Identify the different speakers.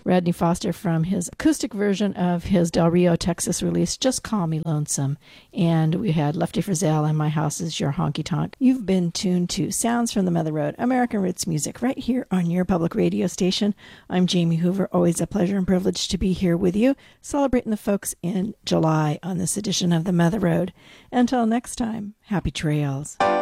Speaker 1: Rodney Foster from his acoustic version of his Del Rio, Texas release, Just Call Me Lonesome. And we had Lefty Frizzell and My House Is Your Honky Tonk. You've been tuned to Sounds from the Mother Road, American Roots Music, right here on your public radio station. I'm Jamie Hoover. Always a pleasure and privilege to be here with you, celebrating the folks in July on this edition of the Mother Road. Until next time, happy trails.